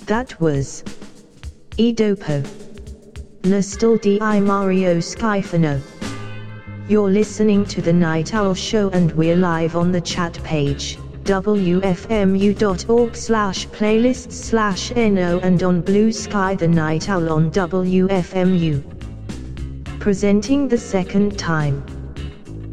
That was Edopo Nostal di Mario Skyfano. You're listening to The Night Owl Show and we're live on the chat page, wfmu.org/playlists/no and on Blue Sky The Night Owl on WFMU. Presenting the second time.